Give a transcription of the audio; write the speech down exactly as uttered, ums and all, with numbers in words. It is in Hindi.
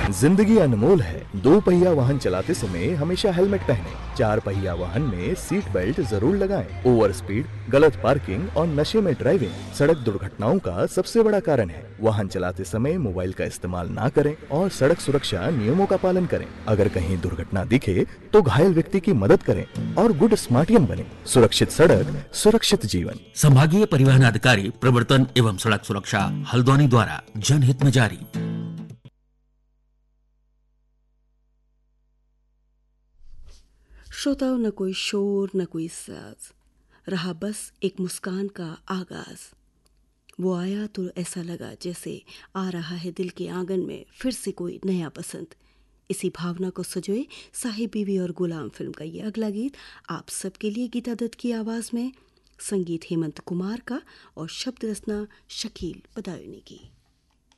जिंदगी अनमोल है। दो पहिया वाहन चलाते समय हमेशा हेलमेट पहनें। चार पहिया वाहन में सीट बेल्ट जरूर लगाएं। ओवर स्पीड, गलत पार्किंग और नशे में ड्राइविंग सड़क दुर्घटनाओं का सबसे बड़ा कारण है। वाहन चलाते समय मोबाइल का इस्तेमाल ना करें और सड़क सुरक्षा नियमों का पालन करें। अगर कहीं दुर्घटना दिखे तो घायल व्यक्ति की मदद करें और गुड स्मार्टियन बने। सुरक्षित सड़क, सुरक्षित जीवन। संभागीय परिवहन अधिकारी प्रवर्तन एवं सड़क सुरक्षा हल्द्वानी द्वारा जनहित में जारी। श्रोताओं, न कोई शोर न कोई साज, रहा बस एक मुस्कान का आगाज। वो आया तो ऐसा लगा जैसे आ रहा है दिल के आंगन में फिर से कोई नया बसंत। इसी भावना को सजोए साहिब बीवी और गुलाम फिल्म का ये अगला गीत आप सबके लिए गीता दत्त की आवाज़ में। संगीत हेमंत कुमार का और शब्द रचना शकील बदायूनी की।